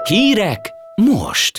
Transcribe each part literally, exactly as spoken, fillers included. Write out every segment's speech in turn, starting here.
Hírek most!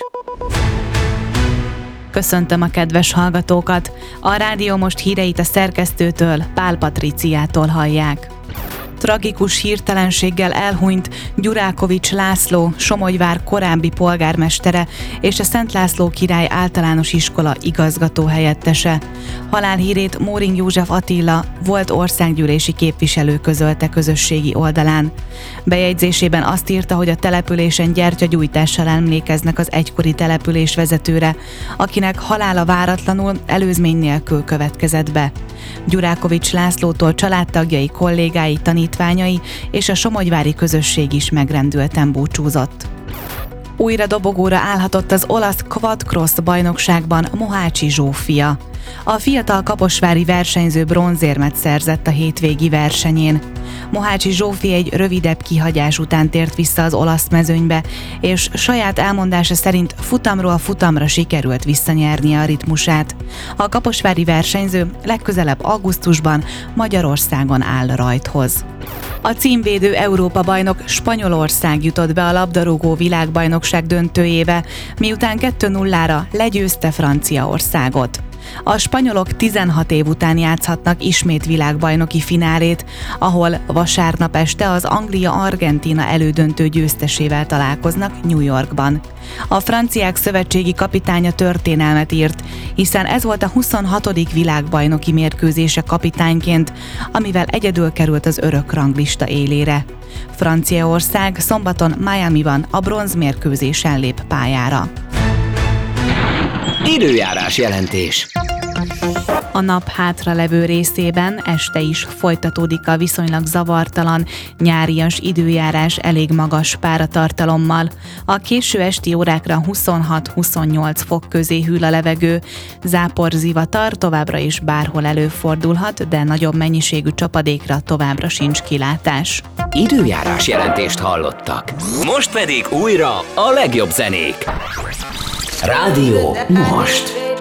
Köszöntöm a kedves hallgatókat! A Rádió Most híreit a szerkesztőtől, Pál Patriciától hallják. Tragikus hirtelenséggel elhunyt Gyurákovics László, Somogyvár korábbi polgármestere és a Szent László Király Általános Iskola igazgatóhelyettese. Halálhírét Móring József Attila, volt országgyűlési képviselő közölte közösségi oldalán. Bejegyzésében azt írta, hogy a településen gyertyagyújtással emlékeznek az egykori település vezetőre, akinek halála váratlanul, előzmény nélkül következett be. Gyurákovics Lászlótól családtagjai, kollégái, tanítványai és a somogyvári közösség is megrendülten búcsúzott. Újra dobogóra állhatott az olasz quadcross bajnokságban Mohácsi Zsófia. A fiatal kaposvári versenyző bronzérmet szerzett a hétvégi versenyén. Mohácsi Zsófi egy rövidebb kihagyás után tért vissza az olasz mezőnybe, és saját elmondása szerint futamról futamra sikerült visszanyernie a ritmusát. A kaposvári versenyző legközelebb augusztusban Magyarországon áll rajthoz. A címvédő Európa-bajnok Spanyolország jutott be a labdarúgó világbajnokság döntőjébe, miután kettő nullára legyőzte Franciaországot. A spanyolok tizenhat év után játszhatnak ismét világbajnoki finálét, ahol vasárnap este az Anglia-Argentína elődöntő győztesével találkoznak New Yorkban. A franciák szövetségi kapitánya történelmet írt, hiszen ez volt a huszonhatodik világbajnoki mérkőzése kapitányként, amivel egyedül került az örök ranglista élére. Franciaország szombaton Miamiban a bronzmérkőzésen lép pályára. Időjárás jelentés. A nap hátralevő részében este is folytatódik a viszonylag zavartalan, nyárias időjárás elég magas páratartalommal. A késő esti órákra huszonhat-huszonnyolc fok közé hűl a levegő, záporzivatar továbbra is bárhol előfordulhat, de nagyobb mennyiségű csapadékra továbbra sincs kilátás. Időjárás jelentést hallottak. Most pedig újra a legjobb zenék. Rádió Most.